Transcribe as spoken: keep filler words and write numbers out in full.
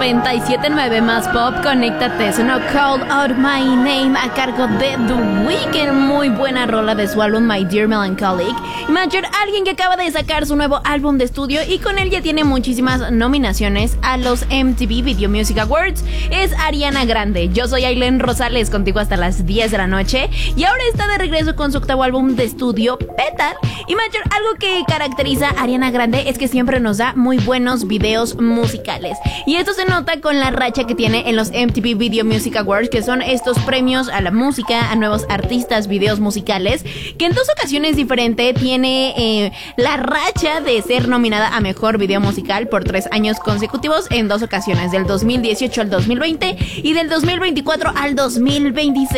noventa y siete punto nueve Más Pop, conéctate. Sonó Call Out My Name a cargo de The Weeknd. Muy buena rola de su álbum My Dear Melancholic. Imagine, alguien que acaba de sacar su nuevo álbum de estudio y con él ya tiene muchísimas nominaciones a los M T V Video Music Awards. Es Ariana Grande. Yo soy Aileen Rosales, contigo hasta las diez de la noche. Y ahora está de regreso con su octavo álbum de estudio, Petal. Imagine, algo que caracteriza a Ariana Grande es que siempre nos da muy buenos videos musicales. Y esto se nota con la racha que tiene en los M T V Video Music Awards, que son estos premios a la música, a nuevos artistas, videos musicales, que en dos ocasiones diferentes tiene eh, la racha de ser nominada a Mejor Video Musical por tres años consecutivos, en dos ocasiones, del dos mil dieciocho al dos mil veinte y del dos mil veinticuatro al dos mil veintiséis.